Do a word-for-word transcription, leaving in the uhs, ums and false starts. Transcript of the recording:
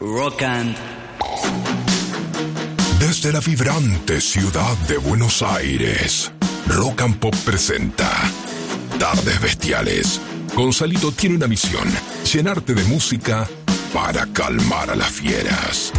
Rock and... Desde la vibrante ciudad de Buenos Aires, Rock and Pop presenta Tardes Bestiales. Gonzalito tiene una misión: llenarte de música para calmar a las fieras.